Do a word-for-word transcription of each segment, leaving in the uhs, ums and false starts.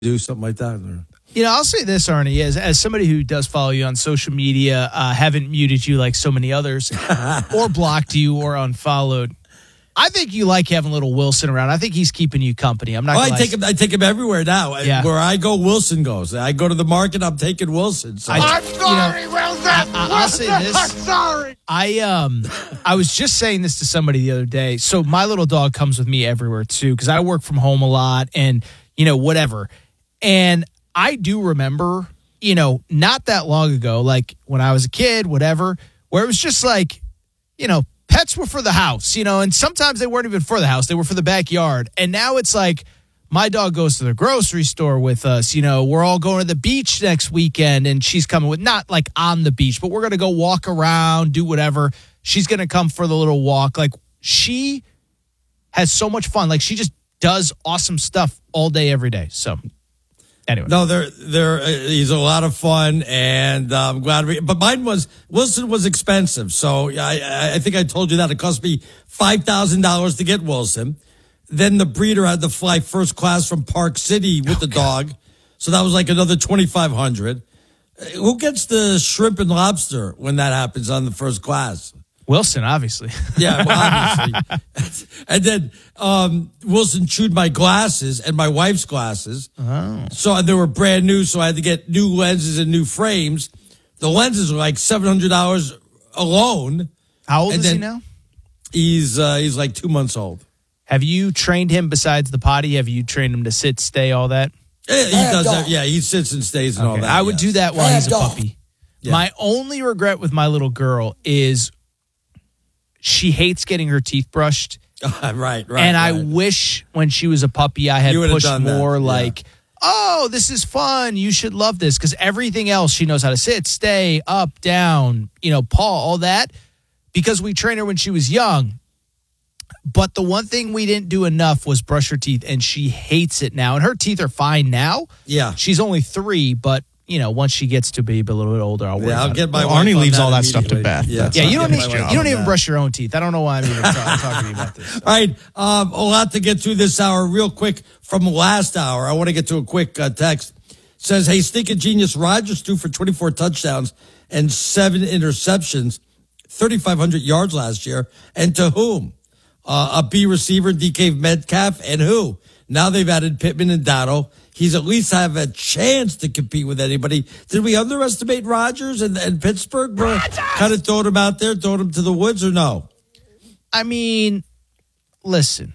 do something like that. Or... You know, I'll say this, Arnie, as, as somebody who does follow you on social media, uh, haven't muted you like so many others, or blocked you or unfollowed. I think you like having little Wilson around. I think he's keeping you company. I'm not. Oh, gonna I take him. I take him everywhere now. Yeah. Where I go, Wilson goes. I go to the market. I'm taking Wilson. So. I, I'm sorry, you know, Wilson. I, I, I'll say this. I'm sorry. I um, I was just saying this to somebody the other day. So my little dog comes with me everywhere too, because I work from home a lot, and you know whatever. And I do remember, you know, not that long ago, like when I was a kid, whatever, where it was just like, you know, pets were for the house, you know, and sometimes they weren't even for the house. They were for the backyard. And now it's like my dog goes to the grocery store with us. You know, we're all going to the beach next weekend and she's coming with, not like on the beach, but we're going to go walk around, do whatever. She's going to come for the little walk. Like she has so much fun. Like she just does awesome stuff all day, every day. So anyway. No, they're, they're, uh, he's a lot of fun, and uh, I'm glad. We, but mine was, Wilson was expensive. So I, I think I told you that. It cost me five thousand dollars to get Wilson. Then the breeder had to fly first class from Park City with oh, the dog. God. So that was like another twenty-five hundred dollars. Who gets the shrimp and lobster when that happens on the first class? Wilson, obviously. Yeah, well, obviously. And then um, Wilson chewed my glasses and my wife's glasses. Oh. So they were brand new, so I had to get new lenses and new frames. The lenses were like seven hundred dollars alone. How old and is he now? He's uh, he's like two months old. Have you trained him besides the potty? Have you trained him to sit, stay, all that? Yeah, he does that. Yeah, he sits and stays and okay. all that. I would yes. do that while he's a puppy. Yeah. My only regret with my little girl is she hates getting her teeth brushed. right, right. And right. I wish when she was a puppy I had pushed more yeah. like, oh, this is fun. You should love this. Because everything else she knows how to sit, stay, up, down, you know, paw, all that. Because we trained her when she was young. But the one thing we didn't do enough was brush her teeth, and she hates it now. And her teeth are fine now. Yeah. She's only three, but, you know, once she gets to be a little bit older, I'll worry yeah, I'll about get it. my well, Arnie leaves all that stuff to Beth. Yeah, yeah you don't, need, you don't even that. brush your own teeth. I don't know why I'm even talk, talking to you about this. So. All right, um, a lot to get through this hour. Real quick from last hour, I want to get to a quick uh, text. It says, hey, stinking genius, Rodgers threw for twenty-four touchdowns and seven interceptions, thirty-five hundred yards last year. And to whom? Uh, a B receiver, D K Metcalf, and who? Now they've added Pittman and Dotto. He's at least have a chance to compete with anybody. Did we underestimate Rodgers and, and Pittsburgh? Kind of throwing him out there, throwing him to the woods, or no? I mean, listen.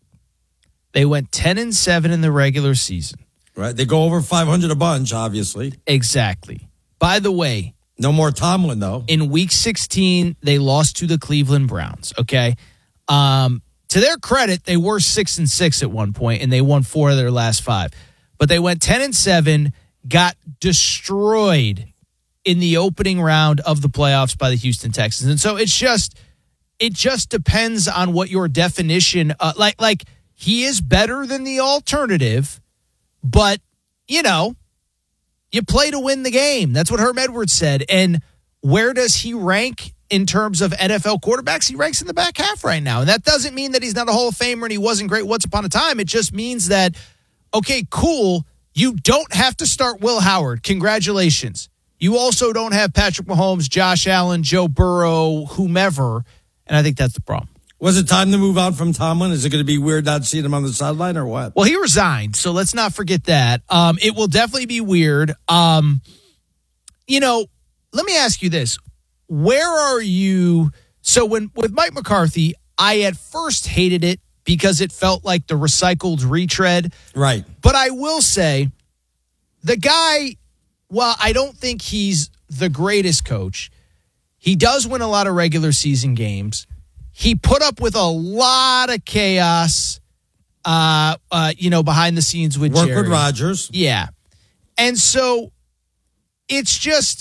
They went ten and seven in the regular season. Right. They go over five hundred a bunch, obviously. Exactly. By the way. No more Tomlin, though. In week sixteen, they lost to the Cleveland Browns, okay? Um, to their credit, they were six and six at one point, and they won four of their last five. But they went ten and seven, got destroyed in the opening round of the playoffs by the Houston Texans. And so it's just, it just depends on what your definition, uh, like, like he is better than the alternative, but, you know, you play to win the game. That's what Herm Edwards said. And where does he rank in terms of N F L quarterbacks? He ranks in the back half right now. And that doesn't mean that he's not a Hall of Famer and he wasn't great once upon a time. It just means that, okay, cool, you don't have to start Will Howard. Congratulations. You also don't have Patrick Mahomes, Josh Allen, Joe Burrow, whomever. And I think that's the problem. Was it time to move on from Tomlin? Is it going to be weird not seeing him on the sideline or what? Well, he resigned, so let's not forget that. Um, it will definitely be weird. Um, you know, let me ask you this. Where are you? So when with Mike McCarthy, I at first hated it because it felt like the recycled retread. Right. But I will say, the guy, well, I don't think he's the greatest coach. He does win a lot of regular season games. He put up with a lot of chaos, uh, uh, you know, behind the scenes with Work Jerry. with Rodgers. Yeah. And so it's just,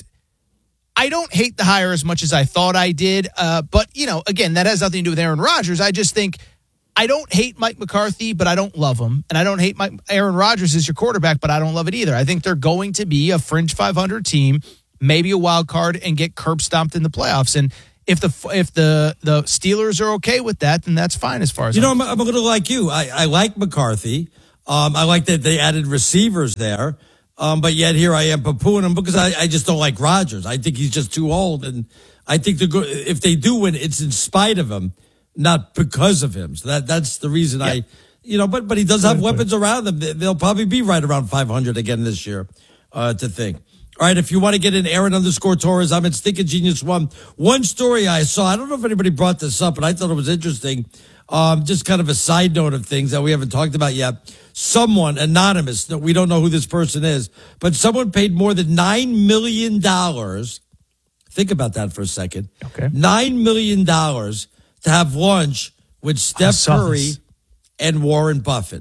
I don't hate the hire as much as I thought I did. Uh, but, you know, again, that has nothing to do with Aaron Rodgers. I just think I don't hate Mike McCarthy, but I don't love him. And I don't hate Mike, Aaron Rodgers as your quarterback, but I don't love it either. I think they're going to be a fringe five hundred team, maybe a wild card, and get curb stomped in the playoffs. And if the if the, the Steelers are okay with that, then that's fine as far as you I'm know. I'm, I'm a little like you. I, I like McCarthy. Um, I like that they added receivers there. Um, but yet here I am poo-pooing him because I, I just don't like Rodgers. I think he's just too old. And I think the go- if they do win, it's in spite of him, not because of him. So that that's the reason yeah. I, you know, but but he does have weapons around him. They'll probably be right around five hundred again this year, uh, to think. All right, if you want to get in Aaron underscore Torres, I'm at Stinking Genius One. One story I saw, I don't know if anybody brought this up, but I thought it was interesting. Um, just kind of a side note of things that we haven't talked about yet. Someone, anonymous, we don't know who this person is, but someone paid more than nine million dollars. Think about that for a second. Okay. nine million dollars to have lunch with Steph Curry this. and Warren Buffett.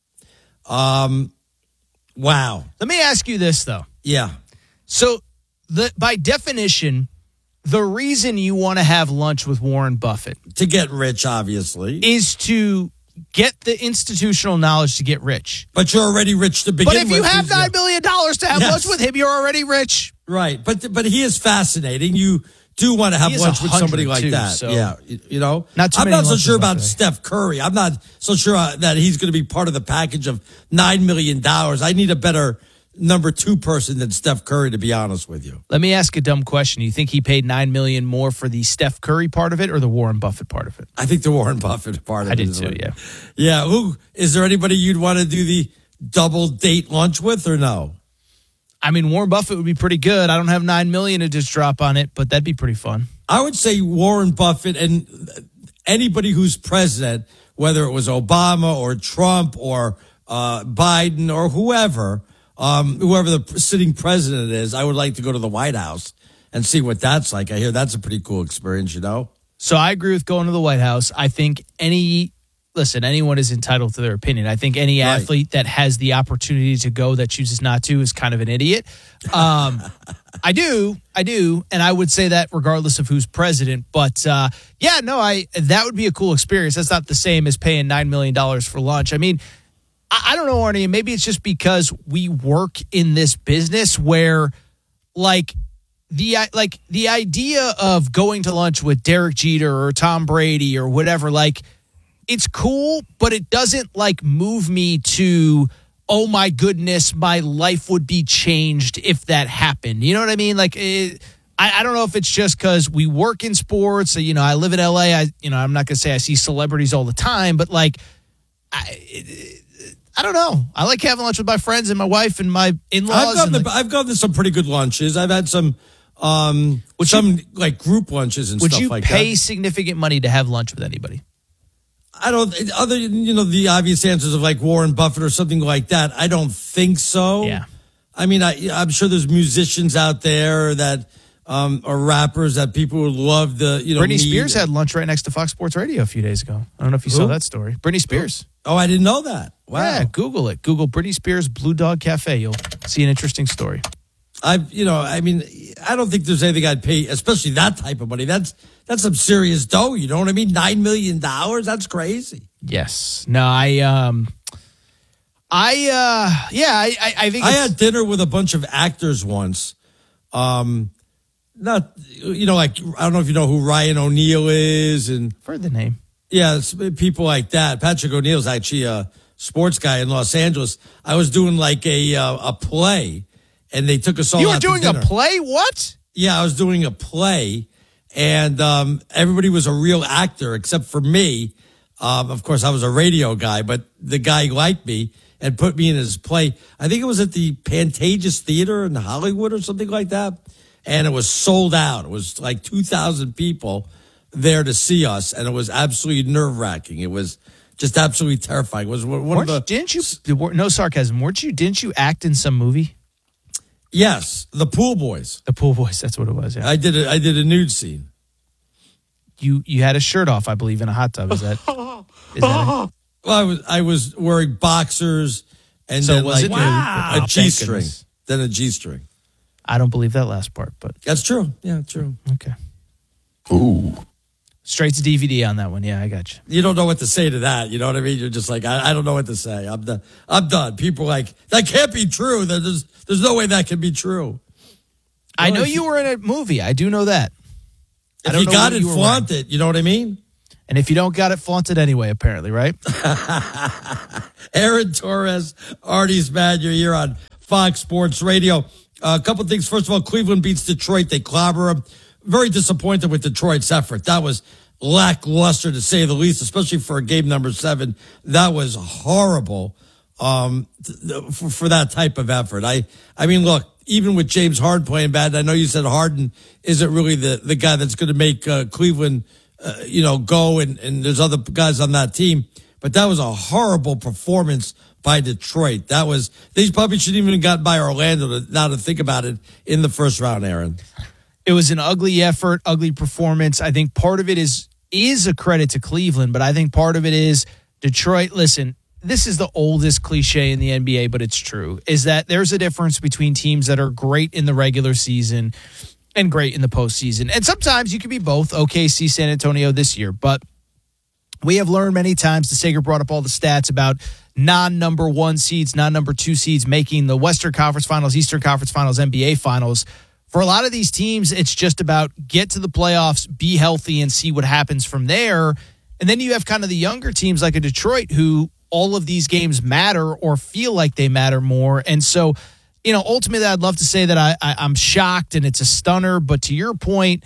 Um, wow. Let me ask you this, though. Yeah. So, the by definition, the reason you want to have lunch with Warren Buffett To get rich, obviously. is to get the institutional knowledge to get rich. But you're already rich to begin with. But if you have nine million dollars to have Yes. lunch with him, you're already rich. Right. But but he is fascinating. You do want to have He is lunch with somebody one hundred like too, that. so- Yeah. You, you know? Not too I'm many not so lunches sure like about that. Steph Curry. I'm not so sure uh, that he's going to be part of the package of nine million dollars. I need a better number two person than Steph Curry, to be honest with you. Let me ask a dumb question. You think he paid nine million dollars more for the Steph Curry part of it or the Warren Buffett part of it? I think the Warren Buffett part of I it did is too, what- yeah. Yeah. Who is there anybody you'd want to do the double date lunch with or no? I mean, Warren Buffett would be pretty good. I don't have nine million dollars to just drop on it, but that'd be pretty fun. I would say Warren Buffett and anybody who's president, whether it was Obama or Trump or uh, Biden or whoever, um, whoever the sitting president is, I would like to go to the White House and see what that's like. I hear that's a pretty cool experience, you know? So I agree with going to the White House. I think any, listen, anyone is entitled to their opinion. I think any Right. athlete that has the opportunity to go that chooses not to is kind of an idiot. Um, I do, I do, and I would say that regardless of who's president. But uh, yeah, no, I that would be a cool experience. That's not the same as paying nine million dollars for lunch. I mean, I, I don't know, Arnie, and maybe it's just because we work in this business where, like, the like the idea of going to lunch with Derek Jeter or Tom Brady or whatever, like, it's cool, but it doesn't like move me to, oh my goodness, my life would be changed if that happened. You know what I mean? Like, it, I, I don't know if it's just because we work in sports. You know, I live in L A. I, you know, I'm not gonna say I see celebrities all the time, but like, I, it, I don't know. I like having lunch with my friends and my wife and my in-laws. I've gone, and to, like, I've gone to some pretty good lunches. I've had some, um, some like group lunches and would stuff you like pay that. significant money to have lunch with anybody? I don't, other than, you know, the obvious answers of like Warren Buffett or something like that, I don't think so. Yeah. I mean, I, I'm sure there's musicians out there that, um, or rappers that people would love the, you know, Britney meet. Spears had lunch right next to Fox Sports Radio a few days ago. I don't know if you Who? saw that story. Britney Spears. Oh, I didn't know that. Wow. Yeah, Google it. Google Britney Spears Blue Dog Cafe. You'll see an interesting story. I've, you know, I mean, I don't think there's anything I'd pay, especially that type of money. That's, that's some serious dough. You know what I mean? Nine million dollars. That's crazy. Yes. No, I, um, I, uh, yeah, I, I, I think I it's- had dinner with a bunch of actors once. Um, not, you know, like, I don't know if you know who Ryan O'Neal is and, I've heard the name. yeah, it's people like that. Patrick O'Neal's actually a sports guy in Los Angeles. I was doing like a, uh, a play and they took us all You were out to doing a dinner. play? What? Yeah, I was doing a play, and um, everybody was a real actor except for me. Um, of course, I was a radio guy, but the guy liked me and put me in his play. I think it was at the Pantages Theater in Hollywood or something like that, and it was sold out. It was like two thousand people there to see us, and it was absolutely nerve-wracking. It was just absolutely terrifying. It was one Weren't of you- the... didn't you, no sarcasm, weren't you, didn't you act in some movie? Yes, the Pool Boys. The Pool Boys, that's what it was, yeah. I did a, I did a nude scene. You you had a shirt off, I believe, in a hot tub. Is that, is that it? Well, I was I was wearing boxers and So then was like it a, nude? a Thank G-string, goodness. then a G-string. I don't believe that last part, but That's true. Yeah, true. okay. Ooh. Straight to D V D on that one. Yeah, I got you. You don't know what to say to that. You know what I mean? You're just like, I, I don't know what to say. I'm done. I'm done. People are like, that can't be true. There's there's no way that can be true. I Well, know if you you- were in a movie. I do know that. I If don't you know got what it, you were flaunt it. You know what I mean? And if you don't got it, flaunt it anyway, apparently, right? Aaron Torres, Artie's Mad, you're here on Fox Sports Radio. Uh, a couple things. First of all, Cleveland beats Detroit. They clobber them. Very disappointed with Detroit's effort. That was lackluster, to say the least, especially for a game number seven. That was horrible um, for, for that type of effort. I, I mean, look, even with James Harden playing bad, I know you said Harden isn't really the, the guy that's going to make uh, Cleveland, uh, you know, go, and, and there's other guys on that team. But that was a horrible performance by Detroit. That was, they probably shouldn't even have gotten by Orlando to, now to think about it in the first round, Aaron. It was an ugly effort, ugly performance. I think part of it is is a credit to Cleveland, but I think part of it is Detroit. Listen, this is the oldest cliche in the N B A, but it's true, is that there's a difference between teams that are great in the regular season and great in the postseason. And sometimes you can be both. O K C, San Antonio this year, but we have learned many times, the Sager brought up all the stats about non-number one seeds, non-number two seeds making the Western Conference Finals, Eastern Conference Finals, N B A Finals. For a lot of these teams, it's just about get to the playoffs, be healthy, and see what happens from there. And then you have kind of the younger teams like a Detroit who all of these games matter or feel like they matter more. And so, you know, ultimately I'd love to say that I, I, I'm shocked and it's a stunner. But to your point,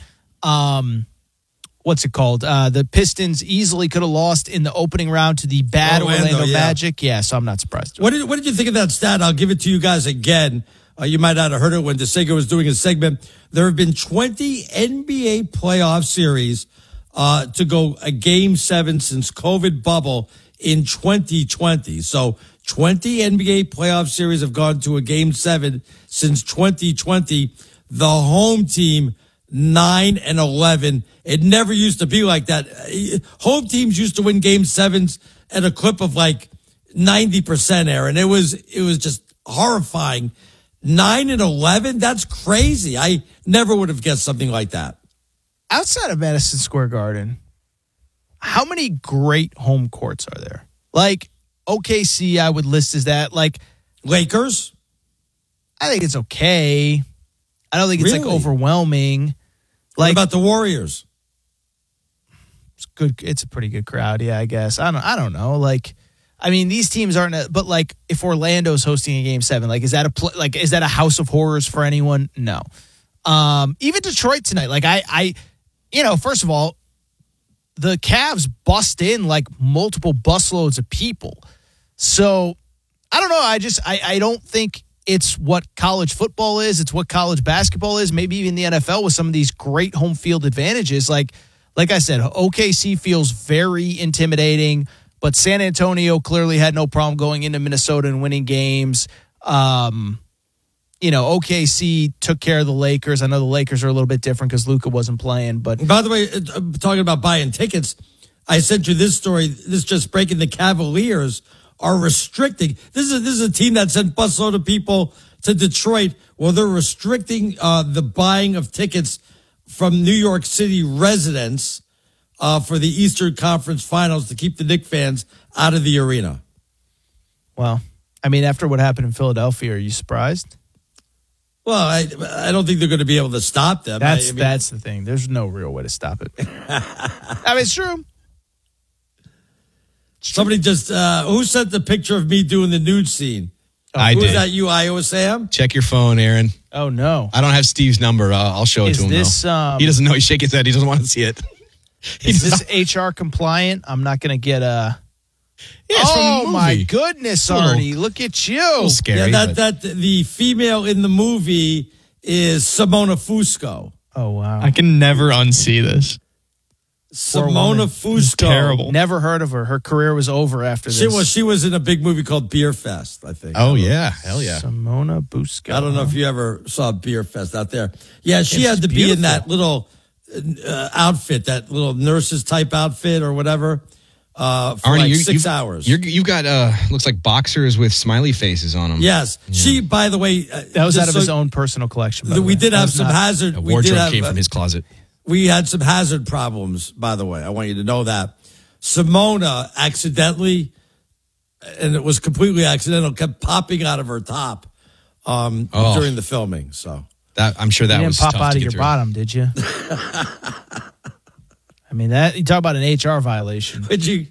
um, what's it called? Uh, the Pistons easily could have lost in the opening round to the bad Orlando, Orlando yeah. Magic. Yeah, so I'm not surprised. What did, what did you think of that stat? I'll give it to you guys again. Uh, you might not have heard it when DeSega was doing his segment. There have been twenty N B A playoff series uh, to go a game seven since COVID bubble in twenty twenty. So twenty N B A playoff series have gone to a game seven since twenty twenty. The home team, nine and eleven. It never used to be like that. Home teams used to win game sevens at a clip of like ninety percent, Aaron. It was, it was just horrifying. Nine and eleven? That's crazy. I never would have guessed something like that. Outside of Madison Square Garden, how many great home courts are there? Like O K C, I would list as that. Like Lakers? I think it's okay. I don't think it's really? like overwhelming. Like, what about the Warriors? It's good. It's a pretty good crowd. Yeah, I guess. I don't. I don't know. Like, I mean, these teams aren't. A, but like, if Orlando's hosting a game seven, like, is that a pl- like is that a house of horrors for anyone? No. Um, even Detroit tonight. Like, I, I, you know, first of all, the Cavs bust in like multiple busloads of people. So I don't know. I just I, I don't think it's what college football is. It's what college basketball is. Maybe even the N F L with some of these great home field advantages. Like like I said, O K C feels very intimidating, but San Antonio clearly had no problem going into Minnesota and winning games. Um, you know, O K C took care of the Lakers. I know the Lakers are a little bit different because Luka wasn't playing. But by the way, talking about buying tickets, I sent you this story. This just breaking. The Cavaliers are restricting. This is this is a team that sent busload of people to Detroit. Well, they're restricting uh, the buying of tickets from New York City residents uh, for the Eastern Conference Finals to keep the Knicks fans out of the arena. Well, I mean, after what happened in Philadelphia, are you surprised? Well, I I don't think they're going to be able to stop them. That's I, I mean, that's the thing. There's no real way to stop it. I mean, it's true. Somebody just, uh, who sent the picture of me doing the nude scene? Oh, I Who did. Was that you, Iowa Sam? Check your phone, Aaron. Oh, no. I don't have Steve's number. Uh, I'll show it Is to him, this, though. um, he doesn't know. He's shaking his head. He doesn't want to see it. He Is this not- H R compliant? I'm not going to get a... Yeah, it's from the oh, movie. my goodness, Little- Artie. Look at you. A little scary. Yeah, but- that, that, the female in the movie is Simona Fusco. Oh, wow. I can never unsee this. Simona It's Fusco. terrible. Never heard of her. Her career was over after this. She was, she was in a big movie called Beer Fest, I think. Oh, yeah. Hell yeah. Simona Busco. I don't know if you ever saw Beer Fest out there. Yeah, she It's had to be in beautiful. that little uh, outfit, that little nurses type outfit or whatever, uh, for Arnie, like you, six you've, hours. You're, you've got, uh, looks like boxers with smiley faces on them. Yes. She, by the way. Uh, That was just out of so- his own personal collection. by the- the We way. did That have was some not- hazard. A we wardrobe did have, came uh, from his closet. We had some hazard problems, by the way. I want you to know that. Simona accidentally, and it was completely accidental, kept popping out of her top um, Oh. during the filming. So That I'm sure that You was didn't pop tough out to of get your through. bottom, did you? I mean, that you talk about an H R violation. Would you?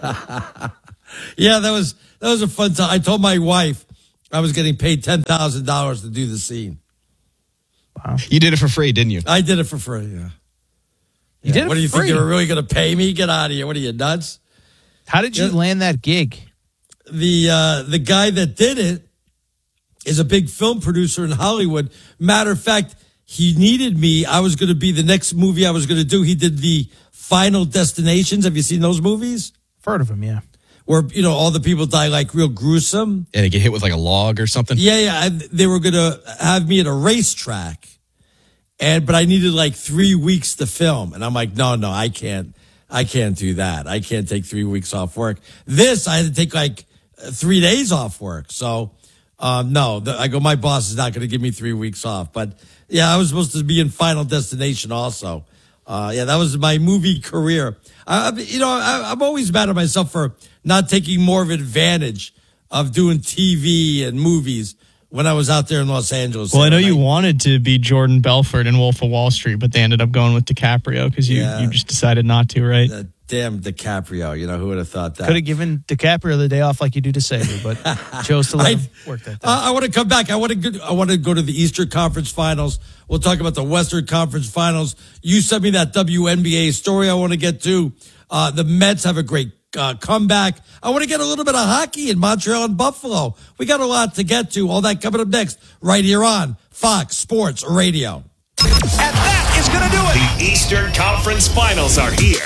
Yeah, that was that was a fun time. I told my wife I was getting paid ten thousand dollars to do the scene. Wow. You did it for free, didn't you? I did it for free. Yeah. You yeah. did it What do you for think? free? You were really going to pay me? Get out of here! What are you, nuts? How did you Yeah. land that gig? The uh, the guy that did it is a big film producer in Hollywood. Matter of fact, he needed me. I was going to be the next movie I was going to do. He did the Final Destinations. Have you seen those movies? Heard of him, yeah. Where, you know, all the people die like real gruesome. Yeah, they get hit with like a log or something. Yeah, yeah. I, they were going to have me at a racetrack. And, but I needed like three weeks to film. And I'm like, no, no, I can't. I can't do that. I can't take three weeks off work. This, I had to take like three days off work. So, um, no, the, I go, my boss is not going to give me three weeks off. But yeah, I was supposed to be in Final Destination also. Uh, yeah, that was my movie career. I, you know, I, I'm always mad at myself for not taking more of advantage of doing T V and movies when I was out there in Los Angeles. Well, I know And you wanted to be Jordan Belfort in Wolf of Wall Street, but they ended up going with DiCaprio because you, Yeah. you just decided not to, right? Uh, damn DiCaprio. You know, who would have thought that? Could have given DiCaprio the day off like you do to Saber, but chose to let I, him work that day. uh, I want to come back. I want to go, I want to go to the Eastern Conference Finals. We'll talk about the Western Conference Finals. You sent me that W N B A story I want to get to. Uh, the Mets have a great uh, comeback. I want to get a little bit of hockey in Montreal and Buffalo. We got a lot to get to. All that coming up next right here on Fox Sports Radio. And that is going to do it. The Eastern Conference Finals are here.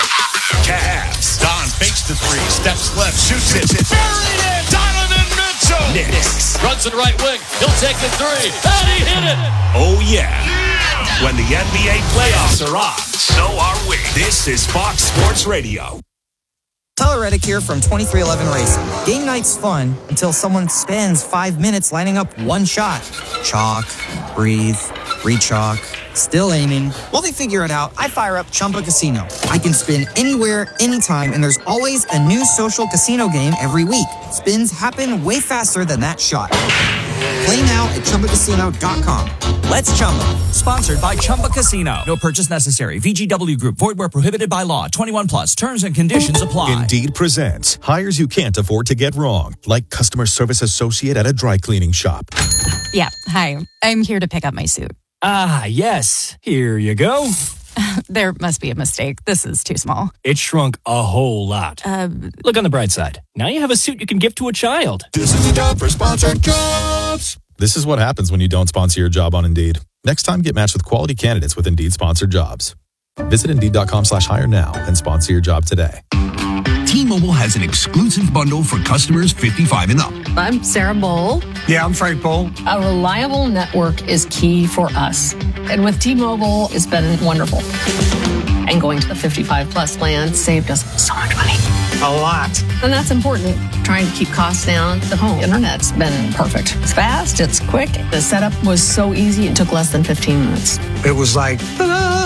Cavs. Don fakes the three. Steps left. Shoots it. Buried it. Donovan Mitchell. Knicks. Runs to the right wing. He'll take the three. And he hit it. Oh, yeah. When the N B A playoffs are on, so are we. This is Fox Sports Radio. Tyler Reddick here from twenty-three eleven Racing. Game night's fun until someone spends five minutes lining up one shot. Chalk, breathe, re-chalk, still aiming. While they figure it out, I fire up Chumba Casino. I can spin anywhere, anytime, and there's always a new social casino game every week. Spins happen way faster than that shot. Play now at Chumba Casino dot com. Let's Chumba. Sponsored by Chumba Casino. No purchase necessary. V G W Group. Void where prohibited by law. twenty-one plus. Terms and conditions apply. Indeed presents hires you can't afford to get wrong, like customer service associate at a dry cleaning shop. Yeah, hi. I'm here to pick up my suit. Ah, yes. Here you go. There must be a mistake. This is too small. It shrunk a whole lot. Uh, Look on the bright side. Now you have a suit you can give to a child. This is the job for sponsored jobs. This is what happens when you don't sponsor your job on Indeed. Next time, get matched with quality candidates with Indeed sponsored jobs. Visit Indeed.com slash hire now and sponsor your job today. T-Mobile has an exclusive bundle for customers fifty-five and up. I'm Sarah Bowl. Yeah, I'm Frank Bowl. A reliable network is key for us. And with T-Mobile, it's been wonderful. And going to the fifty-five plus plan saved us so much money. A lot. And that's important. Trying to keep costs down. The home internet's been perfect. It's fast, it's quick. The setup was so easy, it took less than fifteen minutes. It was like, ta-da!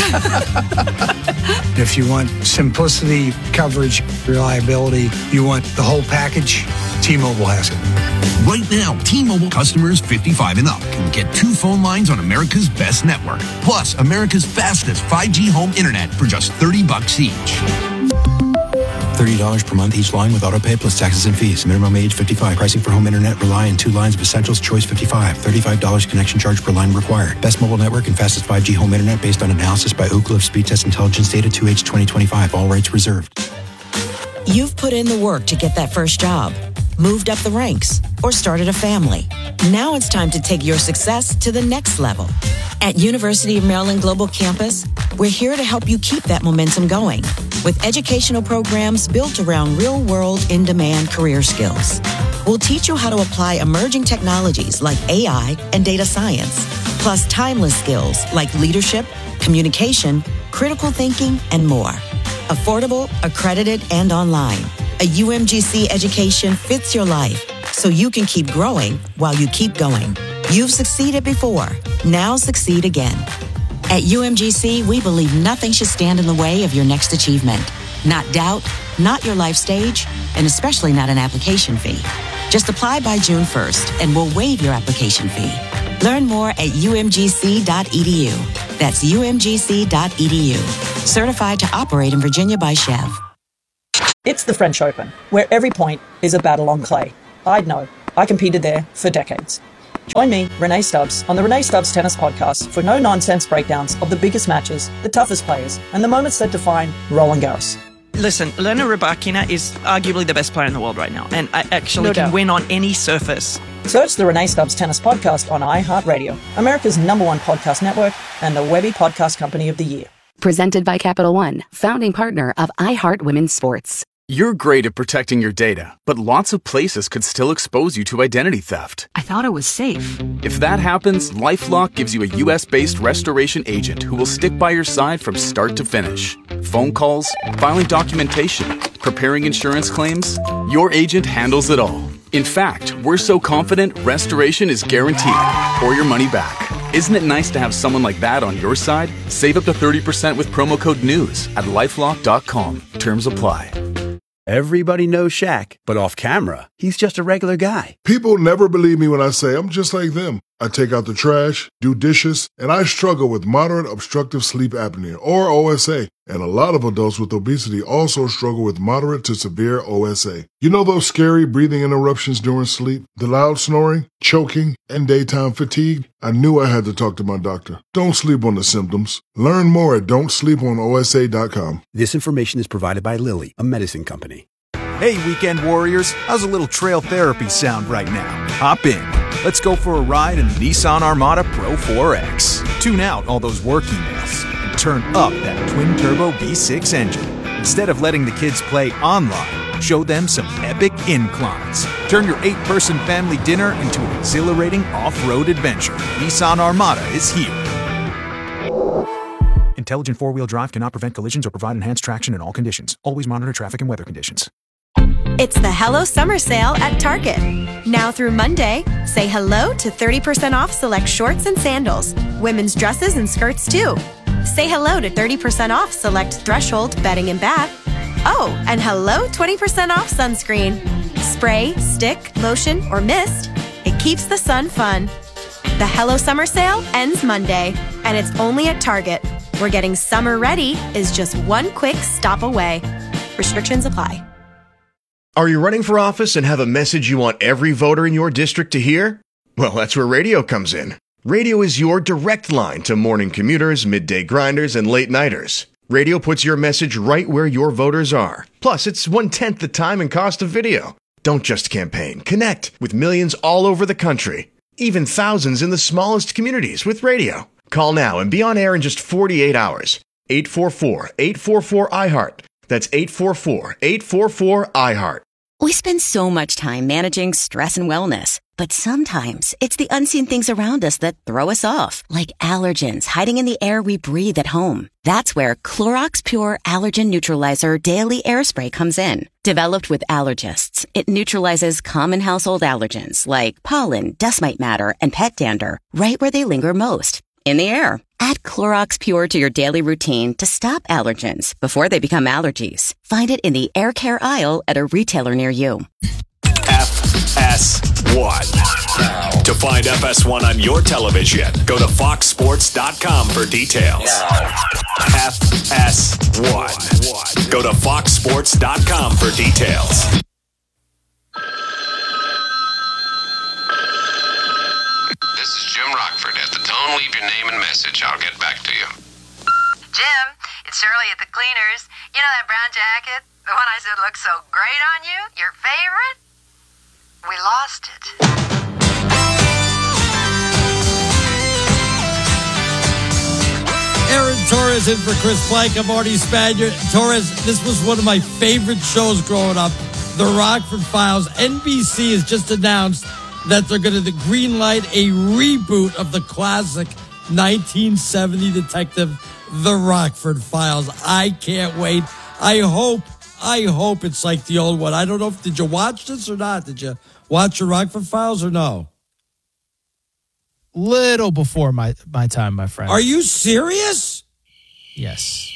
If you want simplicity, coverage, reliability, you want the whole package, T-Mobile has it. Right now, T-Mobile customers fifty-five and up can get two phone lines on America's best network, plus America's fastest five G home internet for just thirty bucks each. thirty dollars per month each line with autopay plus taxes and fees. Minimum age fifty-five. Pricing for home internet rely on two lines of Essentials Choice fifty-five. thirty-five dollars connection charge per line required. Best mobile network and fastest five G home internet based on analysis by Ookla of Speed Test Intelligence Data two H twenty twenty-five. All rights reserved. You've put in the work to get that first job, moved up the ranks, or started a family. Now it's time to take your success to the next level. At University of Maryland Global Campus, we're here to help you keep that momentum going with educational programs built around real-world, in-demand career skills. We'll teach you how to apply emerging technologies like A I and data science, plus timeless skills like leadership, communication, critical thinking, and more. Affordable, accredited, and online. A U M G C education fits your life so you can keep growing while you keep going. You've succeeded before. Now succeed again. At U M G C, we believe nothing should stand in the way of your next achievement. Not doubt, not your life stage, and especially not an application fee. Just apply by June first, and we'll waive your application fee. Learn more at U M G C dot E D U. That's U M G C dot E D U. Certified to operate in Virginia by Chev. It's the French Open, where every point is a battle on clay. I'd know. I competed there for decades. Join me, Renee Stubbs, on the Renee Stubbs Tennis Podcast for no-nonsense breakdowns of the biggest matches, the toughest players, and the moments that define Roland Garros. Listen, Elena Rybakina is arguably the best player in the world right now, and I actually No can doubt. win on any surface. Search the Renee Stubbs Tennis Podcast on iHeartRadio, America's number one podcast network, and the Webby Podcast Company of the Year. Presented by Capital One, founding partner of iHeart Women's Sports. You're great at protecting your data, but lots of places could still expose you to identity theft. I thought it was safe. If that happens, LifeLock gives you a U S-based restoration agent who will stick by your side from start to finish. Phone calls, filing documentation, preparing insurance claims, your agent handles it all. In fact, we're so confident restoration is guaranteed or your money back. Isn't it nice to have someone like that on your side? Save up to thirty percent with promo code NEWS at lifelock dot com. Terms apply. Everybody knows Shaq, but off camera, he's just a regular guy. People never believe me when I say I'm just like them. I take out the trash, do dishes, and I struggle with moderate obstructive sleep apnea, or O S A. And a lot of adults with obesity also struggle with moderate to severe O S A. You know those scary breathing interruptions during sleep, the loud snoring, choking, and daytime fatigue? I knew I had to talk to my doctor. Don't sleep on the symptoms. Learn more at don't sleep on O S A dot com. This information is provided by Lilly, a medicine company. Hey, weekend warriors, how's a little trail therapy sound right now? Hop in. Let's go for a ride in the Nissan Armada Pro four X. Tune out all those work emails and turn up that twin-turbo V six engine. Instead of letting the kids play online, show them some epic inclines. Turn your eight-person family dinner into an exhilarating off-road adventure. Nissan Armada is here. Intelligent four-wheel drive cannot prevent collisions or provide enhanced traction in all conditions. Always monitor traffic and weather conditions. It's the Hello Summer Sale at Target. Now through Monday, say hello to thirty percent off select shorts and sandals, women's dresses and skirts too. Say hello to thirty percent off select Threshold bedding and bath. Oh, and hello twenty percent off sunscreen. Spray, stick, lotion, or mist. It keeps the sun fun. The Hello Summer Sale ends Monday, and it's only at Target, where getting summer ready is just one quick stop away. Restrictions apply. Are you running for office and have a message you want every voter in your district to hear? Well, that's where radio comes in. Radio is your direct line to morning commuters, midday grinders, and late nighters. Radio puts your message right where your voters are. Plus, it's one-tenth the time and cost of video. Don't just campaign. Connect with millions all over the country. Even thousands in the smallest communities with radio. Call now and be on air in just forty-eight hours. eight four four, eight four four, I heart. That's eight four four, eight four four, I heart. We spend so much time managing stress and wellness, but sometimes it's the unseen things around us that throw us off, like allergens hiding in the air we breathe at home. That's where Clorox Pure Allergen Neutralizer Daily Air Spray comes in. Developed with allergists, it neutralizes common household allergens like pollen, dust mite matter, and pet dander right where they linger most, in the air. Add Clorox Pure to your daily routine to stop allergens before they become allergies. Find it in the air care aisle at a retailer near you. F S one. To find F S one on your television, go to fox sports dot com for details. F S one. Go to fox sports dot com for details. This is Jim Rockford. At the tone, leave your name and message. I'll get back to you. Jim, it's Shirley at the cleaners. You know that brown jacket? The one I said looked so great on you? Your favorite? We lost it. Aaron Torres in for Chris Plank. I'm Marty Spanier. Torres, this was one of my favorite shows growing up, The Rockford Files. N B C has just announced that they're going to green light a reboot of the classic nineteen seventy detective, The Rockford Files. I can't wait. I hope, I hope it's like the old one. I don't know if, did you watch this or not? Did you watch The Rockford Files or no? Little before my, my time, my friend. Are you serious? Yes.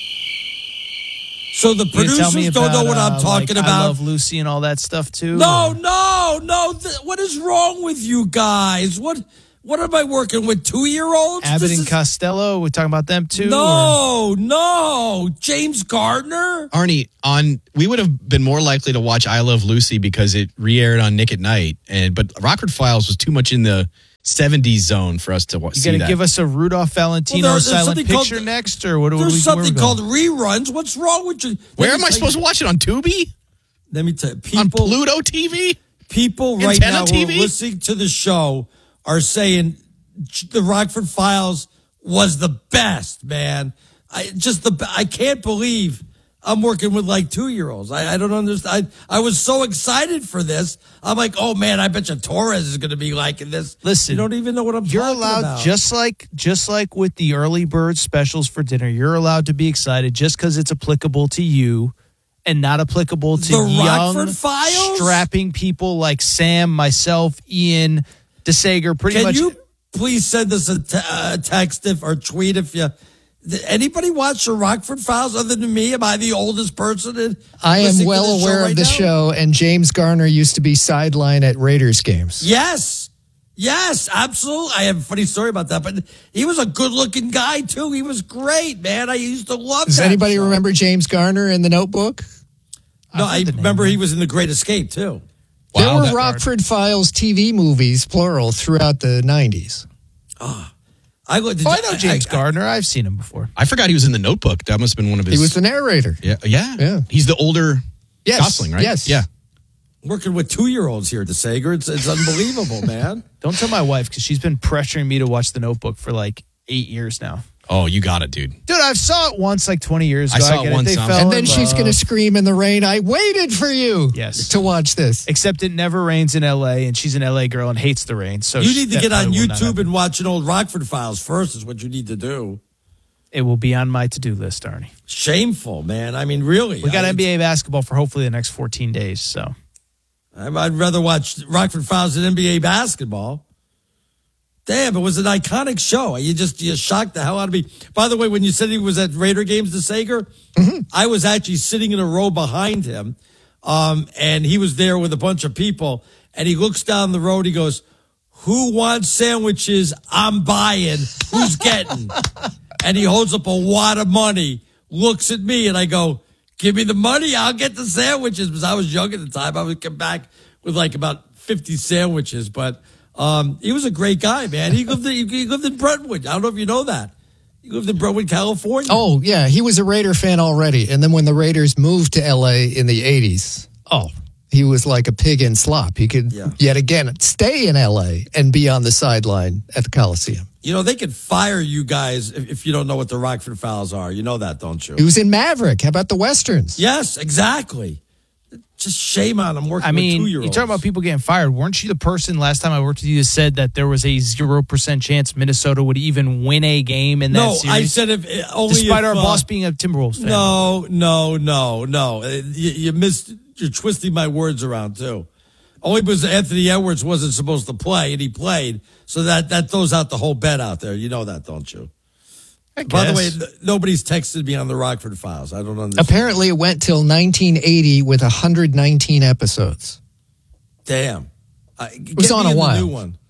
So the producers don't know what I'm uh, talking like, about. I Love Lucy and all that stuff too. No, no, no. Th- what is wrong with you guys? What What am I working with? Two-year-olds? Abbott This and is- Costello, we're talking about them too? No, no. James Gardner? Arnie, on we would have been more likely to watch I Love Lucy because it re-aired on Nick at Night, and but Rockford Files was too much in the seventies zone for us to wa- You see going to that. give us a Rudolph Valentino Well, there- there's silent something picture called- next, or what? what There's we, something where called reruns. What's wrong with you? Where Let am me I tell supposed you- to watch it, on Tubi? Let me tell you. People, On Pluto T V? People right Antenna now who T are V? listening to the show are saying the Rockford Files was the best, man. I just the I can't believe I'm working with like two year olds. I, I don't understand. I, I was so excited for this. I'm like, oh man, I bet you Torres is going to be liking this. Listen, you don't even know what I'm You're talking allowed, about. just like just like with the early bird specials for dinner, you're allowed to be excited just because it's applicable to you and not applicable to The young, Rockford Files? strapping people like Sam, myself, Ian, DeSager. Pretty Can much. you please send us a, te- a text if or tweet if you. Did anybody watch the Rockford Files other than me? Am I the oldest person? In, I am listening to well this aware right of the now? show, and James Garner used to be sideline at Raiders games. Yes. Yes, absolutely. I have a funny story about that, but he was a good-looking guy, too. He was great, man. I used to love Does that anybody show. remember James Garner in The Notebook? No, I remember he was in The Great Escape, too. There Wow, were that- Rockford Files T V movies, plural, throughout the nineties. I, did Oh, I you- know James Gardner. I've seen him before. I forgot he was in The Notebook. That must have been one of his. He was the narrator. Yeah, yeah, Yeah. He's the older Yes, Gosling, right? yes. Yeah. Working with two-year-olds here, DeSager. It's, it's unbelievable, man. Don't tell my wife because she's been pressuring me to watch The Notebook for like eight years now. Oh, you got it, dude. Dude, I saw it once like twenty years I ago. saw it get once, They um, fell And in then she's love. going to scream in the rain, I waited for you Yes. to watch this. Except it never rains in L A, and she's an L A girl and hates the rain. So You she- need to that get on probably will not YouTube happen. and watch an old Rockford Files first is what you need to do. It will be on my to-do list, Arnie. Shameful, man. I mean, really. We got I, N B A basketball for hopefully the next fourteen days. So I'd rather watch Rockford Files than N B A basketball. Damn, it was an iconic show. You just you shocked the hell out of me. By the way, when you said he was at Raider games, DeSager, mm-hmm. I was actually sitting in a row behind him, um, and he was there with a bunch of people. And he looks down the road. He goes, "Who wants sandwiches? I'm buying. Who's getting?" And he holds up a wad of money, looks at me, and I go, "Give me the money. I'll get the sandwiches." Because I was young at the time. I would come back with like about fifty sandwiches, but. Um, he was a great guy, man. He lived in, he lived in Brentwood. I don't know if you know that. He lived in Brentwood, California. Oh, yeah. He was a Raider fan already. And then when the Raiders moved to L A in the eighties, oh, he was like a pig in slop. He could, Yeah. yet again, stay in L A and be on the sideline at the Coliseum. You know, they could fire you guys if, if you don't know what the Rockford Files are. You know that, don't you? He was in Maverick. How about the Westerns? Yes, exactly. Just shame on him working I mean, with you two-year-olds. talk about people getting fired. Weren't you the person last time I worked with you that said that there was a zero percent chance Minnesota would even win a game in that No, series? I said if only despite if, our uh, boss being a Timberwolves fan. No, no, no, no. Uh, You, you missed. You're twisting my words around too. Only because Anthony Edwards wasn't supposed to play and he played, so that that throws out the whole bet out there. You know that, don't you? I By the way, guess. n- nobody's texted me on the Rockford Files. I don't understand. Apparently, it went till nineteen eighty with one hundred nineteen episodes. Damn. Uh, It was on a while. New one.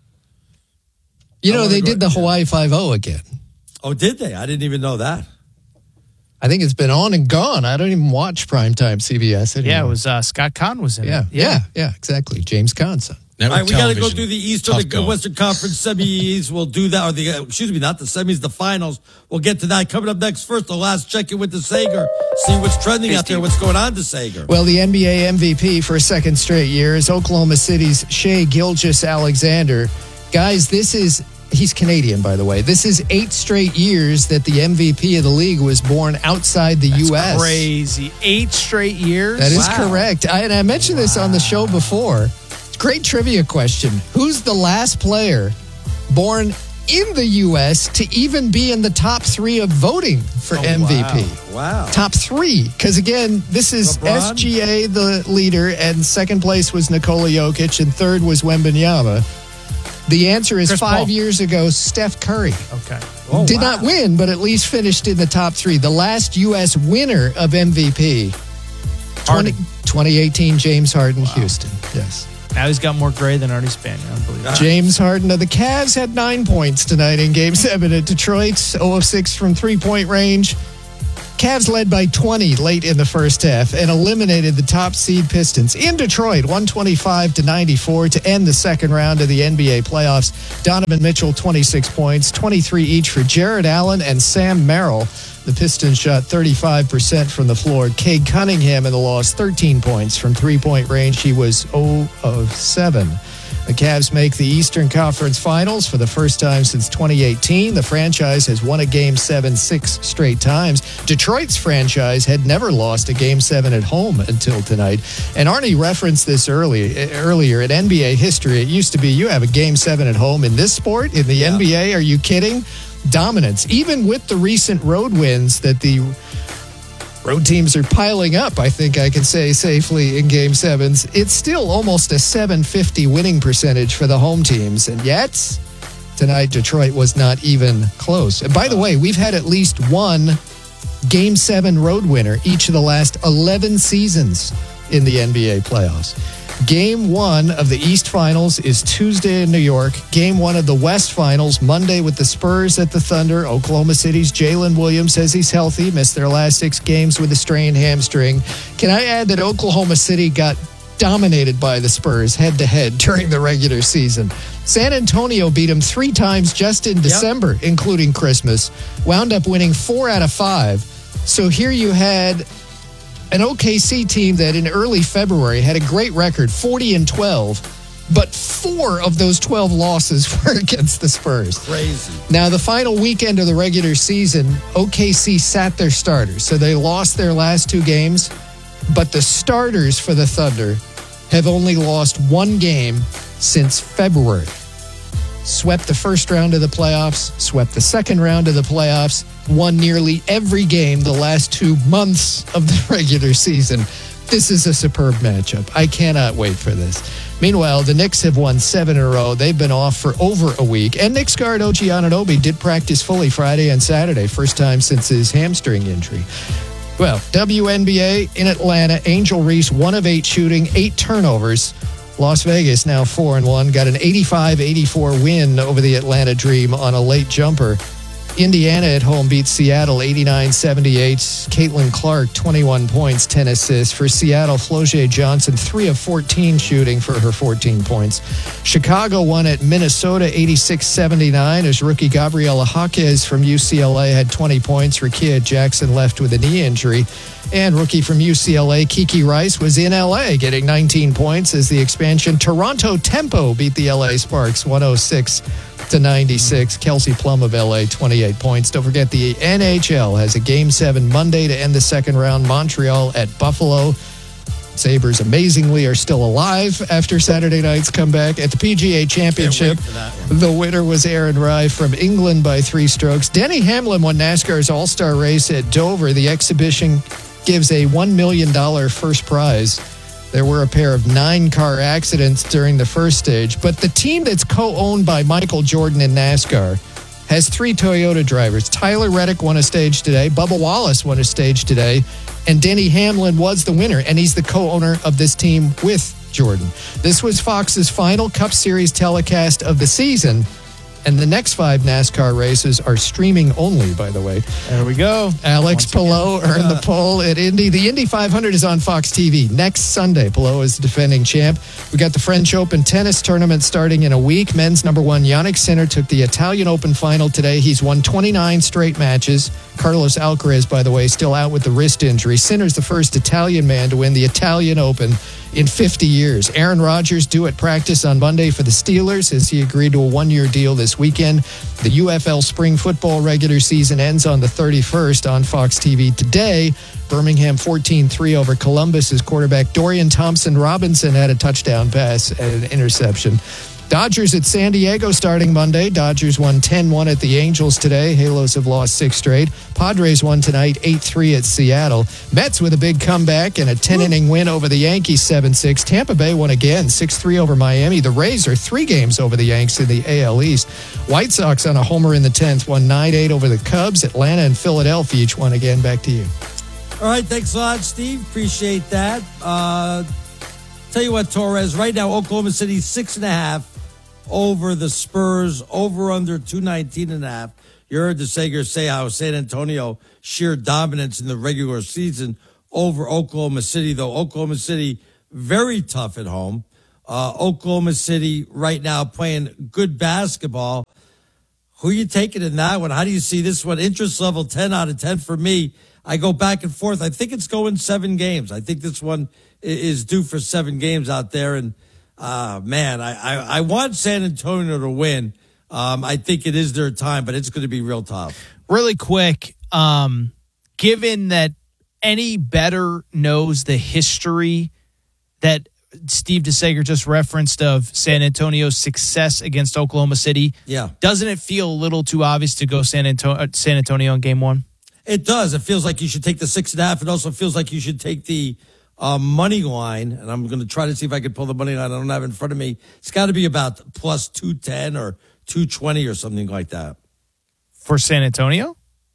You I know, wanna they go- did the Hawaii Five-O again. Oh, did they? I didn't even know that. I think it's been on and gone. I don't even watch primetime C B S anymore. Yeah, it was uh, Scott Conn was in Yeah, it. yeah, yeah, exactly. James Cahn's son. All right, we got to go television. through the Eastern, Tough the going. Western Conference semis. We'll do that, or the uh, excuse me, not the semis, the finals. We'll get to that coming up next. First, the last check in with the Sager. See what's trending out there. What's going on to Sager? Well, the N B A M V P for a second straight year is Oklahoma City's Shea Gilgeous-Alexander. Guys, this is, he's Canadian, by the way. This is eight straight years that the M V P of the league was born outside the That's U S crazy. Eight straight years? That is Wow. correct. I, and I mentioned this on the show before. Great trivia question. Who's the last player born in the U S to even be in the top three of voting for Oh, M V P? Wow. wow. Top three. Because again, this is LeBron? S G A, the leader, and second place was Nikola Jokic, and third was Wembanyama. The answer is Chris five Paul. years ago, Steph Curry. Okay. Oh, Did wow. not win, but at least finished in the top three. The last U S winner of M V P, twenty, Harden. twenty eighteen, James Harden, Houston. Yes. Now he's got more gray than Artie Spanier. Unbelievable. James Harden of the Cavs had nine points tonight in Game seven at Detroit. zero of six from three-point range. Cavs led by twenty late in the first half and eliminated the top seed Pistons in Detroit, one twenty-five to ninety-four to end the second round of the N B A playoffs. Donovan Mitchell, twenty-six points, twenty-three each for Jared Allen and Sam Merrill. The Pistons shot thirty-five percent from the floor. Cade Cunningham in the loss, thirteen points from three-point range. He was zero of seven. The Cavs make the Eastern Conference Finals for the first time since twenty eighteen. The franchise has won a Game seven six straight times. Detroit's franchise had never lost a Game seven at home until tonight. And Arnie referenced this early, earlier. In N B A history, it used to be you have a Game seven at home. In this sport, in the yeah. N B A, are you kidding? Dominance. Even with the recent road wins that the road teams are piling up, I think I can say safely in Game sevens, it's still almost a seven fifty winning percentage for the home teams. And yet, tonight, Detroit was not even close. And by the way, we've had at least one Game seven road winner each of the last eleven seasons in the N B A playoffs. Game one of the East Finals is Tuesday in New York. Game one of the West Finals, Monday with the Spurs at the Thunder. Oklahoma City's Jalen Williams says he's healthy, missed their last six games with a strained hamstring. Can I add that Oklahoma City got dominated by the Spurs head-to-head during the regular season? San Antonio beat them three times just in December, yep. including Christmas. Wound up winning four out of five. So here you had an O K C team that in early February had a great record, forty and twelve, but four of those twelve losses were against the Spurs. Crazy. Now, the final weekend of the regular season, O K C sat their starters, so they lost their last two games, but the starters for the Thunder have only lost one game since February. Swept the first round of the playoffs, swept the second round of the playoffs, won nearly every game the last two months of the regular season. This is a superb matchup. I cannot wait for this. Meanwhile, the Knicks have won seven in a row. They've been off for over a week. And Knicks guard O G Anunoby did practice fully Friday and Saturday, first time since his hamstring injury. Well, W N B A in Atlanta, Angel Reese, one of eight shooting, eight turnovers. Las Vegas now four and one, got an eighty-five eighty-four win over the Atlanta Dream on a late jumper. Indiana at home beats Seattle eighty-nine seventy-eight. Caitlin Clark, twenty-one points, ten assists. For Seattle, Floje Johnson, three of fourteen shooting for her fourteen points. Chicago won at Minnesota eighty-six seventy-nine as rookie Gabriela Jaquez from U C L A had twenty points. Rakia Jackson left with a knee injury. And rookie from U C L A, Kiki Rice, was in L A getting nineteen points as the expansion. Toronto Tempo beat the L A Sparks one oh six to ninety-six. Kelsey Plum of L A, twenty-eight points. Don't forget the N H L has a Game seven Monday to end the second round. Montreal at Buffalo. Sabres amazingly are still alive after Saturday night's comeback. At the P G A Championship, the winner was Aaron Rai from England by three strokes. Denny Hamlin won NASCAR's All-Star race at Dover. The exhibition gives a one million dollars first prize. There were a pair of nine car accidents during the first stage, but the team that's co-owned by Michael Jordan in NASCAR has three Toyota drivers. Tyler Reddick won a stage today, Bubba Wallace won a stage today, and Denny Hamlin was the winner, and he's the co-owner of this team with Jordan. This was Fox's final Cup Series telecast of the season. And the next five NASCAR races are streaming only, by the way. There we go. Alex Palou earned the pole at Indy. The Indy five hundred is on Fox T V next Sunday. Palou is the defending champ. We got the French Open tennis tournament starting in a week. Men's number one, Jannik Sinner, took the Italian Open final today. He's won twenty-nine straight matches. Carlos Alcaraz, by the way, still out with the wrist injury. Sinner's the first Italian man to win the Italian Open in fifty years. Aaron Rodgers due at practice on Monday for the Steelers as he agreed to a one-year deal this weekend. The U F L spring football regular season ends on the thirty-first on Fox T V today. Birmingham fourteen three over Columbus as quarterback Dorian Thompson-Robinson had a touchdown pass and an interception. Dodgers at San Diego starting Monday. Dodgers won ten one at the Angels today. Halos have lost six straight. Padres won tonight eight three at Seattle. Mets with a big comeback and a ten-inning win over the Yankees seven six. Tampa Bay won again six three over Miami. The Rays are three games over the Yanks in the A L East. White Sox on a homer in the tenth won nine eight over the Cubs. Atlanta and Philadelphia each won again. Back to you. All right, thanks a lot, Steve. Appreciate that. Uh, Tell you what, Torres, right now, Oklahoma City, six and a half over the Spurs, over under two nineteen and a half. You heard DeSager say how San Antonio sheer dominance in the regular season over Oklahoma City, though Oklahoma City very tough at home. Uh, Oklahoma City right now playing good basketball. Who are you taking in that one? How do you see this one? Interest level ten out of ten for me. I go back and forth. I think it's going seven games. I think this one is due for seven games out there. And, uh, man, I, I, I want San Antonio to win. Um, I think it is their time, but it's going to be real tough. Really quick, um, given that any better knows the history that Steve DeSager just referenced of San Antonio's success against Oklahoma City, yeah, doesn't it feel a little too obvious to go San Antonio, San Antonio in game one? It does. It feels like you should take the six and a half. It also feels like you should take the uh, money line. And I'm going to try to see if I can pull the money line. I don't have it in front of me. It's got to be about plus two ten or two twenty or something like that. For San Antonio?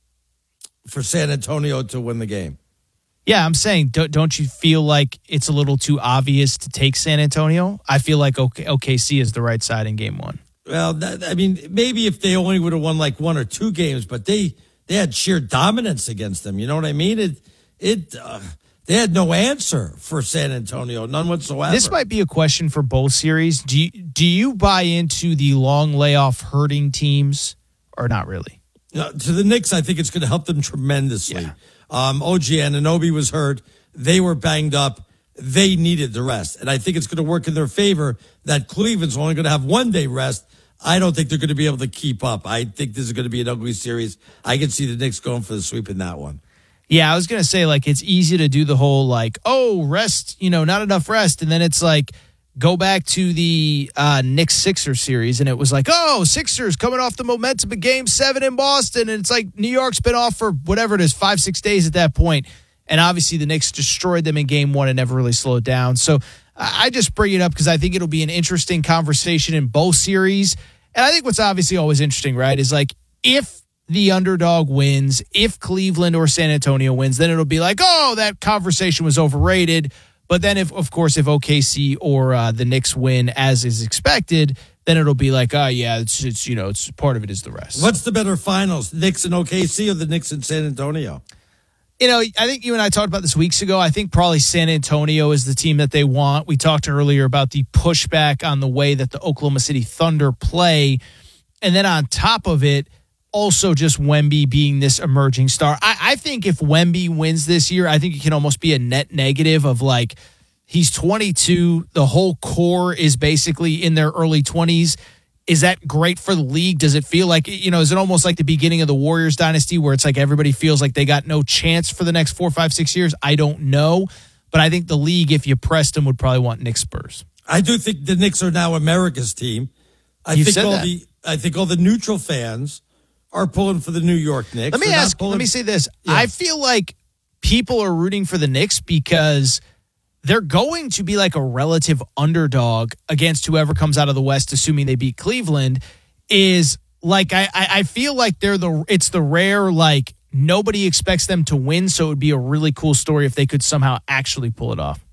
For San Antonio to win the game. Yeah, I'm saying, don't, don't you feel like it's a little too obvious to take San Antonio? I feel like O K C is the right side in game one. Well, that, I mean, maybe if they only would have won like one or two games, but they they had sheer dominance against them. You know what I mean? It it uh, they had no answer for San Antonio, none whatsoever. This might be a question for both series. Do you, do you buy into the long layoff hurting teams or not really? Uh, to the Knicks, I think it's going to help them tremendously. Yeah. Um, O G Anunoby was hurt. They were banged up. They needed the rest. And I think it's going to work in their favor that Cleveland's only going to have one day rest. I don't think they're going to be able to keep up. I think this is going to be an ugly series. I can see the Knicks going for the sweep in that one. Yeah, I was going to say, like, it's easy to do the whole, like, oh, rest, you know, not enough rest. And then it's like, go back to the uh, Knicks-Sixers series, and it was like, oh, Sixers coming off the momentum of Game seven in Boston. And it's like New York's been off for whatever it is, five, six days at that point. And obviously the Knicks destroyed them in Game one and never really slowed down. So I just bring it up because I think it'll be an interesting conversation in both series. And I think what's obviously always interesting, right, is like if the underdog wins, if Cleveland or San Antonio wins, then it'll be like, oh, that conversation was overrated. But then, if of course, if O K C or uh, the Knicks win as is expected, then it'll be like, oh, yeah, it's, it's you know, it's part of it is the rest. What's the better finals, Knicks and O K C or the Knicks and San Antonio? You know, I think you and I talked about this weeks ago. I think probably San Antonio is the team that they want. We talked earlier about the pushback on the way that the Oklahoma City Thunder play. And then on top of it, also just Wemby being this emerging star. I, I think if Wemby wins this year, I think it can almost be a net negative of like, he's twenty-two. The whole core is basically in their early twenties. Is that great for the league? Does it feel like, you know, is it almost like the beginning of the Warriors dynasty where it's like everybody feels like they got no chance for the next four, five, six years? I don't know. But I think the league, if you pressed them, would probably want Knicks Spurs. I do think the Knicks are now America's team. I you think said all that. the I think all the neutral fans are pulling for the New York Knicks. Let me They're ask, pulling, let me say this. Yeah. I feel like people are rooting for the Knicks because they're going to be like a relative underdog against whoever comes out of the West, assuming they beat Cleveland. Is like I, I feel like they're the it's the rare like nobody expects them to win, so it would be a really cool story if they could somehow actually pull it off.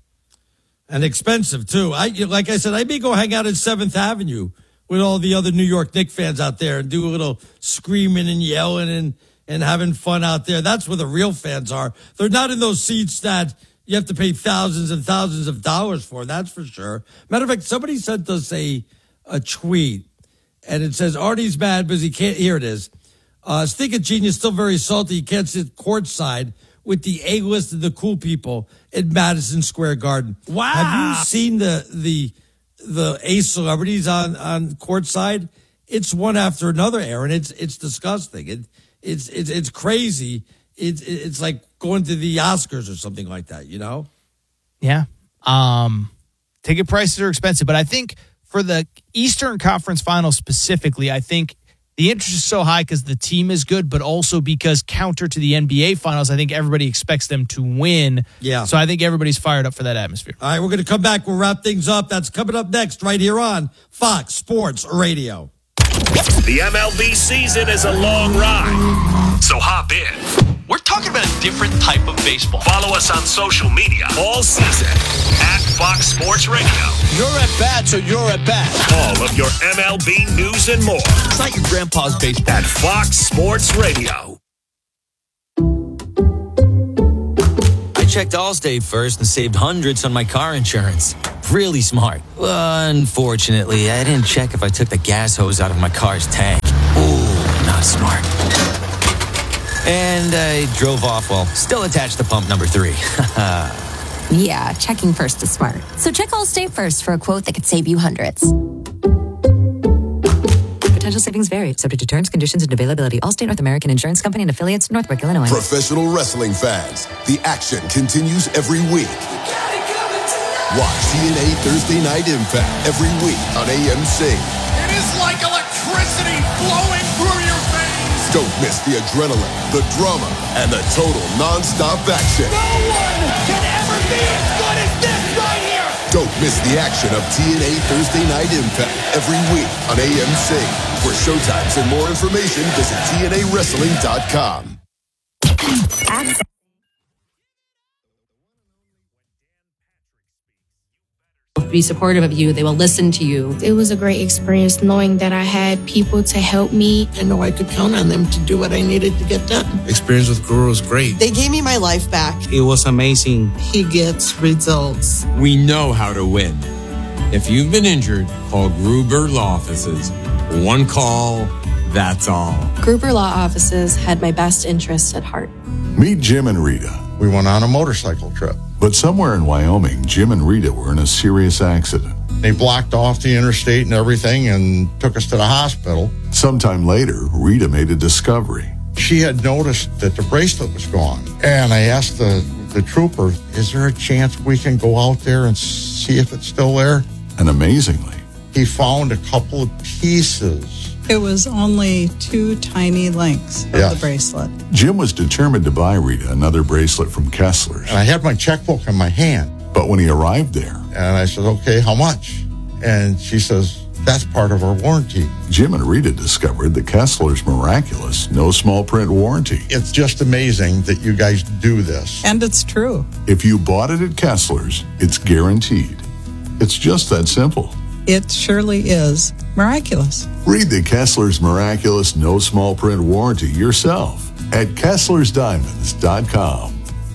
And expensive too. I like I said, I may go hang out at Seventh Avenue with all the other New York Knicks fans out there and do a little screaming and yelling and and having fun out there. That's where the real fans are. They're not in those seats that you have to pay thousands and thousands of dollars for. That's for sure. Matter of fact, somebody sent us a a tweet. And it says, Artie's mad because he can't, here it is. Uh, Stinking Genius still very salty. He can't sit courtside with the A-list of the cool people at Madison Square Garden. Wow. Have you seen the the the A celebrities on, on courtside? It's one after another, Aaron. It's it's disgusting. It it's it's it's crazy. It's it's like going to the Oscars or something like that, you know? Yeah. Um, ticket prices are expensive, but I think for the Eastern Conference Finals specifically, I think the interest is so high because the team is good, but also because counter to the N B A Finals, I think everybody expects them to win. Yeah. So I think everybody's fired up for that atmosphere. All right, we're going to come back. We'll wrap things up. That's coming up next right here on Fox Sports Radio. The M L B season is a long ride, so hop in. We're talking about a different type of baseball. Follow us on social media all season at Fox Sports Radio. You're at bat, so you're at bat. All of your M L B news and more. It's like your grandpa's baseball. At Fox Sports Radio. I checked Allstate first and saved hundreds on my car insurance. Really smart. Unfortunately, I didn't check if I took the gas hose out of my car's tank. Ooh, not smart. And I drove off while still attached to pump number three. Yeah, checking first is smart. So check Allstate first for a quote that could save you hundreds. Potential savings vary, subject to terms, conditions, and availability. Allstate North American Insurance Company and affiliates, Northbrook, Illinois. Professional wrestling fans, the action continues every week. Watch T N A Thursday Night Impact every week on A M C. It is like electricity flowing through your veins. Don't miss the adrenaline, the drama, and the total non-stop action. No one can ever be as good as this right here. Don't miss the action of T N A Thursday Night Impact every week on A M C. For showtimes and more information, visit T N A wrestling dot com. Be supportive of you. They will listen to you. It was a great experience knowing that I had people to help me. I know I could count on them to do what I needed to get done. Experience with Guru was great. They gave me my life back. It was amazing. He gets results. We know how to win. If you've been injured, call Gruber Law Offices. One call, that's all. Gruber Law Offices had my best interests at heart. Meet Jim and Rita. We went on a motorcycle trip. But somewhere in Wyoming, Jim and Rita were in a serious accident. They blocked off the interstate and everything and took us to the hospital. Sometime later, Rita made a discovery. She had noticed that the bracelet was gone. And I asked the, the trooper, is there a chance we can go out there and see if it's still there? And amazingly, he found a couple of pieces. It was only two tiny links of yes. the bracelet. Jim was determined to buy Rita another bracelet from Kessler's. And I had my checkbook in my hand. But when he arrived there... And I said, okay, how much? And she says, that's part of our warranty. Jim and Rita discovered the Kessler's miraculous no small print warranty. It's just amazing that you guys do this. And it's true. If you bought it at Kessler's, it's guaranteed. It's just that simple. It surely is miraculous. Read the Kessler's miraculous no small print warranty yourself at Kesslers Diamonds dot com.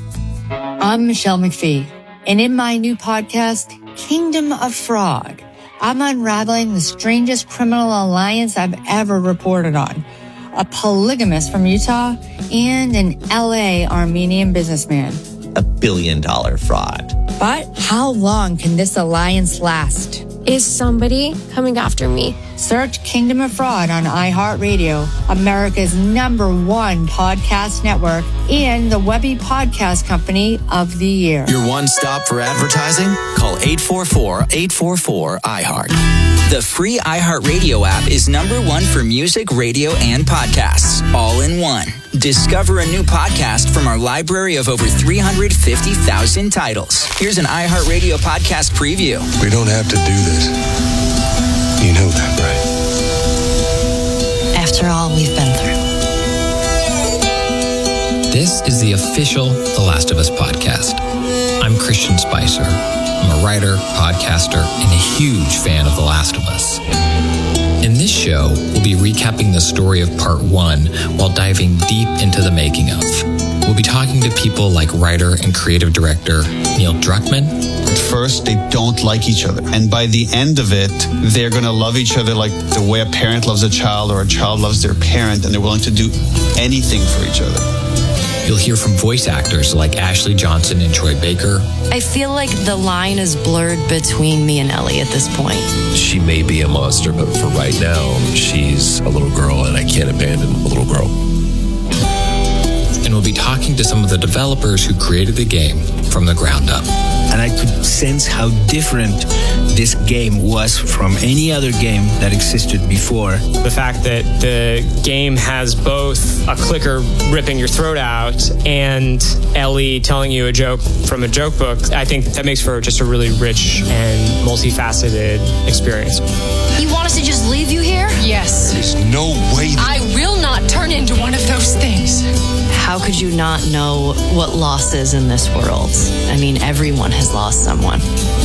I'm Michelle McPhee, and in my new podcast, Kingdom of Fraud, I'm unraveling the strangest criminal alliance I've ever reported on. A polygamist from Utah and an L A Armenian businessman. A billion dollar fraud. But how long can this alliance last? Is somebody coming after me? Search Kingdom of Fraud on iHeartRadio, America's number one podcast network, and the Webby Podcast Company of the Year. Your one stop for advertising? Call eight four four, eight four four, I heart. The free iHeartRadio app is number one for music, radio, and podcasts, all in one. Discover a new podcast from our library of over three hundred fifty thousand titles. Here's an iHeartRadio podcast preview. We don't have to do this. You know that, right? After all we've been through. This is the official The Last of Us podcast. I'm Christian Spicer. I'm a writer, podcaster, and a huge fan of The Last of Us. In this show, we'll be recapping the story of part one while diving deep into the making of. We'll be talking to people like writer and creative director Neil Druckmann. At first, they don't like each other. And by the end of it, they're going to love each other like the way a parent loves a child or a child loves their parent, and they're willing to do anything for each other. You'll hear from voice actors like Ashley Johnson and Troy Baker. I feel like the line is blurred between me and Ellie at this point. She may be a monster, but for right now, she's a little girl, and I can't abandon a little girl. And we'll be talking to some of the developers who created the game from the ground up. And I could sense how different this game was from any other game that existed before. The fact that the game has both a clicker ripping your throat out and Ellie telling you a joke from a joke book, I think that makes for just a really rich and multifaceted experience. You want us to just leave you here? Yes. There's no way. I will not turn into one of those things. How could you not know what loss is in this world? I mean, everyone has lost someone.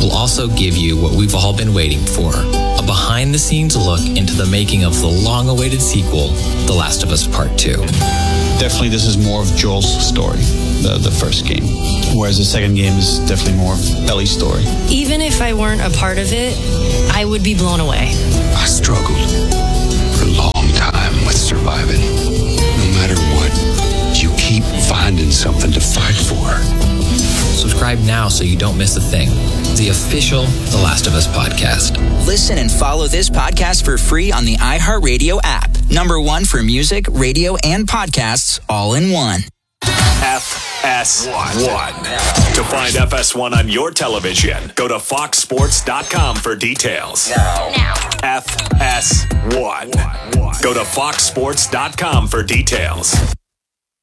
will also give you what we've all been waiting for, a behind-the-scenes look into the making of the long-awaited sequel, The Last of Us Part two. Definitely this is more of Joel's story, the, the first game, whereas the second game is definitely more of Ellie's story. Even if I weren't a part of it, I would be blown away. I struggled for a long time with surviving. No matter what, you keep finding something to fight for. Subscribe now so you don't miss a thing. The official The Last of Us podcast. Listen and follow this podcast for free on the iHeartRadio app. Number one for music, radio, and podcasts all in one. F S one. To find F S one on your television, go to fox sports dot com for details. Now. Now. F S one. Go to fox sports dot com for details.